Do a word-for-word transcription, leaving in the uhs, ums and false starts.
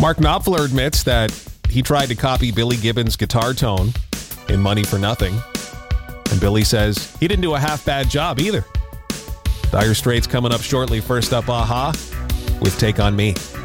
Mark Knopfler admits that he tried to copy Billy Gibbons' guitar tone in Money for Nothing. And Billy says he didn't do a half-bad job either. Dire Straits coming up shortly. First up, A-ha with Take On Me.